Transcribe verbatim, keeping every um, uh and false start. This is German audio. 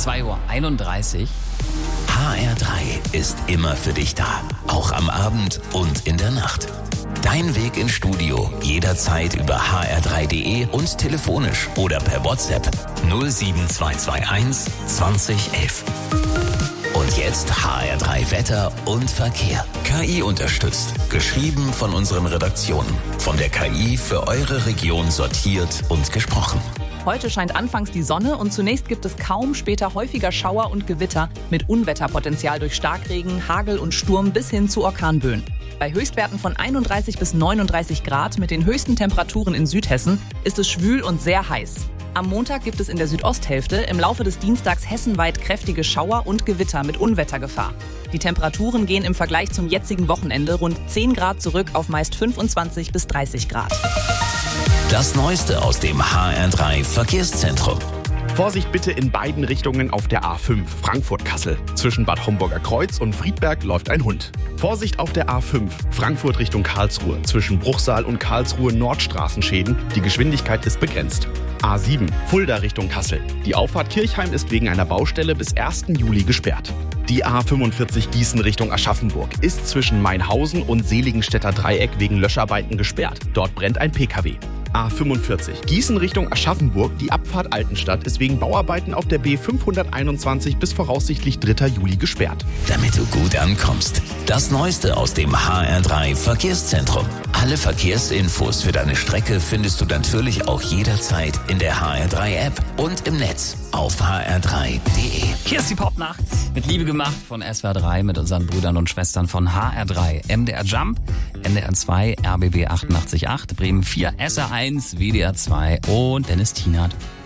zwei Uhr einunddreißig. H R drei ist immer für dich da, auch am Abend und in der Nacht. Dein Weg ins Studio jederzeit über h r drei punkt d e und telefonisch oder per WhatsApp null sieben zwei zwei eins zwanzig elf. Und jetzt H R drei Wetter und Verkehr. K I unterstützt. Geschrieben von unseren Redaktionen. Von der K I für eure Region sortiert und gesprochen. Heute scheint anfangs die Sonne und zunächst gibt es kaum, später häufiger Schauer und Gewitter mit Unwetterpotenzial durch Starkregen, Hagel und Sturm bis hin zu Orkanböen. Bei Höchstwerten von einunddreißig bis neununddreißig Grad mit den höchsten Temperaturen in Südhessen ist es schwül und sehr heiß. Am Montag gibt es in der Südosthälfte im Laufe des Dienstags hessenweit kräftige Schauer und Gewitter mit Unwettergefahr. Die Temperaturen gehen im Vergleich zum jetzigen Wochenende rund zehn Grad zurück auf meist fünfundzwanzig bis dreißig Grad. Das Neueste aus dem H R drei Verkehrszentrum. Vorsicht bitte in beiden Richtungen auf der A fünf Frankfurt-Kassel. Zwischen Bad Homburger Kreuz und Friedberg läuft ein Hund. Vorsicht auf der A fünf Frankfurt Richtung Karlsruhe. Zwischen Bruchsal und Karlsruhe Nordstraßenschäden. Die Geschwindigkeit ist begrenzt. A sieben Fulda Richtung Kassel. Die Auffahrt Kirchheim ist wegen einer Baustelle bis ersten Juli gesperrt. Die A fünfundvierzig Gießen Richtung Aschaffenburg ist zwischen Mainhausen und Seligenstädter Dreieck wegen Löscharbeiten gesperrt. Dort brennt ein P K W. A fünfundvierzig Gießen Richtung Aschaffenburg. Die Abfahrt Altenstadt ist wegen Bauarbeiten auf der B fünfhunderteinundzwanzig bis voraussichtlich dritter Juli gesperrt. Damit du gut ankommst. Das Neueste aus dem H R drei Verkehrszentrum. Alle Verkehrsinfos für deine Strecke findest du natürlich auch jederzeit in der H R drei App und im Netz auf h r drei punkt d e. Hier ist die Popnacht mit Liebe gemacht von S W R drei mit unseren Brüdern und Schwestern von H R drei, M D R Jump, N D R zwei, R B B achtundachtzig Komma acht, Bremen vier, S R eins, W D R zwei und Dennis Tienert.